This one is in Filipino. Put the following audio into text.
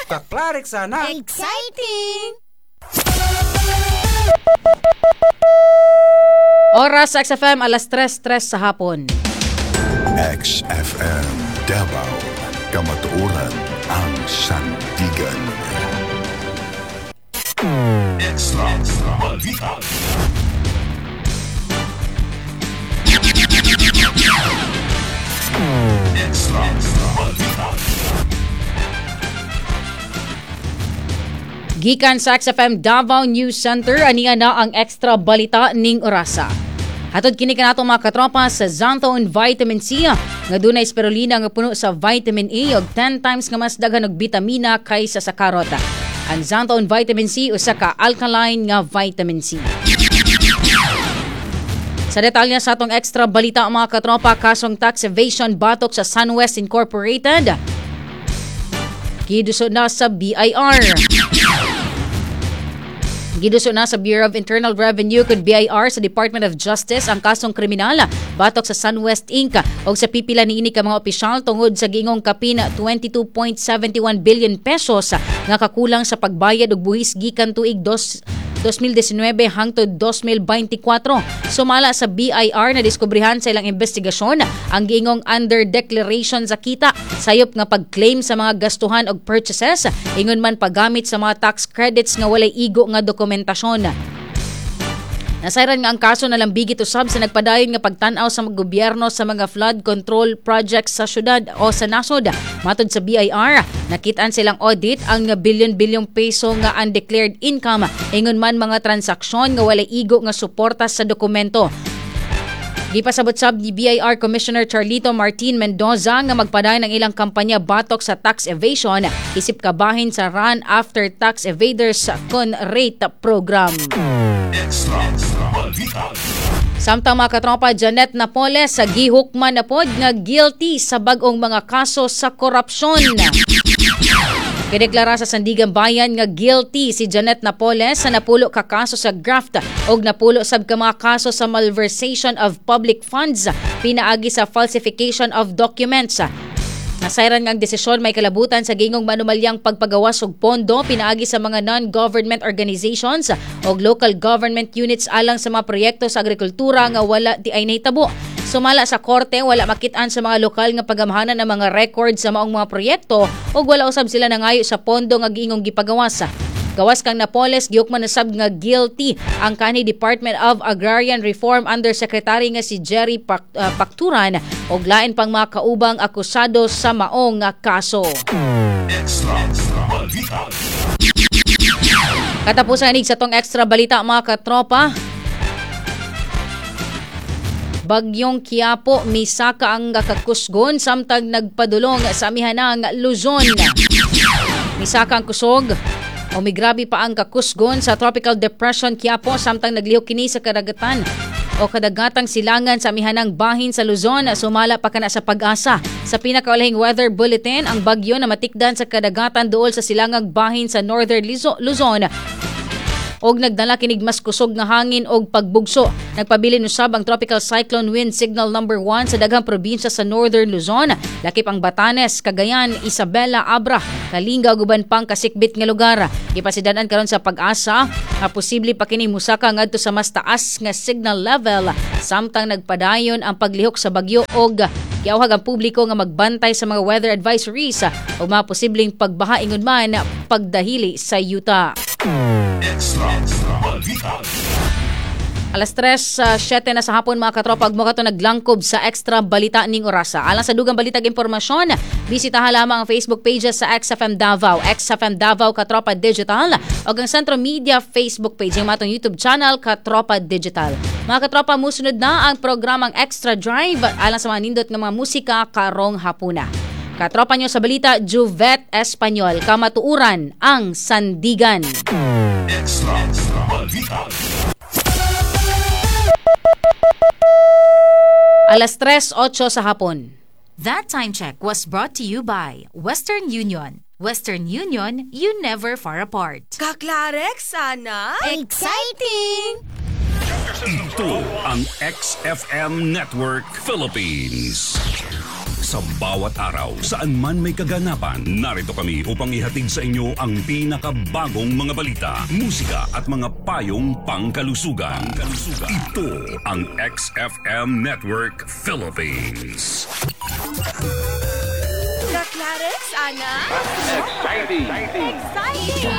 Kaklarik sana. Exciting! Oras sa XFM, alas 3:03 sa hapon. XFM Davao, kamatuoran ang sandigan. Extra Balita. Extra Balita. Gikan sa XFM Davao News Center, aniya na ang extra balita ning orasa. Hatod kini kanato mga katropa sa Xanthone Vitamin C nga dunay spirulina nga puno sa vitamin A og 10 times nga mas daghan og bitamina kaysa sa karot. Ang Xanthone Vitamin C usa ka alkaline nga vitamin C. Sa detalya sa atong extra balita mga katropa, kasong tax evasion batok sa SunWest Incorporated giduso na sa BIR. Giduso na sa Bureau of Internal Revenue kod BIR sa Department of Justice ang kasong kriminal batok sa SunWest Inc. o sa pipila niini ka mga opisyal tungod sa giingong kapin 22.71 billion pesos nga kakulang sa pagbayad og buhis gikan tuig 2019 hangtod 2024. Sumala sa BIR na diskubrihan sa ilang investigasyon ang giingong under declaration sa kita, sayop nga pag-claim sa mga gastuhan og purchases, ingon man paggamit sa mga tax credits nga walay igo nga dokumentasyon. Nasayran nga ang kaso na lambigit usab sa nagpadayon nga pagtan-aw sa mga gobyerno sa mga flood control projects sa syudad o sa nasod. Matod sa BIR, nakitaan silang audit ang bilyon-bilyong peso nga undeclared income, ingon man mga transaksyon nga walay igo nga suporta sa dokumento. Gipasabot sab ni BIR Commissioner Charlito Martin Mendoza nga magpadayon ang ilang kampanya batok sa tax evasion isip kabahin sa Run After Tax Evaders Con-Rate Program. Samtang mga katropa, Janet Napoles sa gihukman na pod nga guilty sa bag-ong mga kaso sa korupsyon. Kideklara sa Sandigan Bayan nga guilty si Janet Napoles sa napulo ka kaso sa graft og napulo sab ka mga kaso sa malversation of public funds pinaagi sa falsification of documents. Nasayran nga ang desisyon may kalabutan sa gingong manumalyang pagpagawas og pondo pinaagi sa mga non-government organizations o local government units alang sa mga proyekto sa agrikultura nga wala di ay nahitabo. Sumala sa korte, wala makitaan sa mga lokal nga pagamhanan ng mga record sa maong mga proyekto o wala usab sila nangayo sa pondo nga giingong gipagawas. Gawas kang Napoles, giyukman na sab nga guilty ang kanhi Department of Agrarian Reform Undersecretary nga si Jerry Pacturan o lain pang mga kaubang akusado sa maong nga kaso. Katapusan inig sa tong extra balita mga katropa. Bagyong Quiapo misaka ang kakusgon samtang nagpadulong sa amihanang Luzon. Misaka ang kusog o migrabe pa ang kakusgon sa Tropical Depression Quiapo samtang naglihok kini sa kadagatan o kadagatang silangan sa amihanang bahin sa Luzon. Sumala pa kana sa Pag-asa. Sa pinakaulahing weather bulletin, ang bagyo na matikdan sa kadagatan duol sa silangang bahin sa Northern Luzon og nagdala kinig mas kusog nga hangin og pagbugso. Nagpabilin usab ang tropical cyclone wind signal number 1 sa daghang probinsya sa Northern Luzon, lakip ang Batanes, Cagayan, Isabela, Abra, Kalinga ug uban pang kasikbit nga lugar. Ipasidanan karon sa Pag-asa nga posible pa kini musaka ngadto sa mas taas nga signal level samtang nagpadayon ang paglihok sa bagyo og giawhag ang publiko nga magbantay sa mga weather advisories o mga posibleng pagbaha ingon man pagdahili sa yuta. Alas 3:07 na sa hapon mga katropa, mo kato naglangkob sa extra balita ning orasa. Alang sa dugang balitag impormasyon, bisitahan lamang ang Facebook pages sa XFM Davao, XFM Davao Katropa Digital o ang Centro Media Facebook page, yung matong YouTube channel Katropa Digital. Mga katropa, musunod na ang programang Extra Drive alang sa mga nindot ng mga musika karong hapuna. Katropa nyo sa balita, Juvet Espanyol, kamatuuran ang sandigan. Extra balita. Alas 3:08 sa hapon. That time check was brought to you by Western Union. Western Union, you never far apart. Kaklarek sana? Exciting! Ito ang XFM Network Philippines. Sa bawat araw, saan man may kaganapan, narito kami upang ihatid sa inyo ang pinakabagong mga balita, musika at mga payong pangkalusugan. Ito ang XFM Network Philippines. Ka Clarence, Ana? Exciting!